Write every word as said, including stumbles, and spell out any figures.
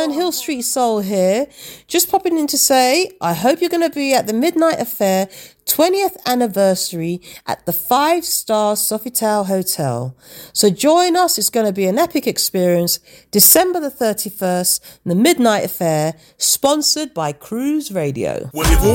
man, Hill Street Soul here. Just popping in to say, I hope you're going to be at the Midnight Affair twentieth anniversary at the five star Sofitel Hotel. So join us. It's going to be an epic experience. December the thirty-first, the Midnight Affair, sponsored by Cruise Radio. Well,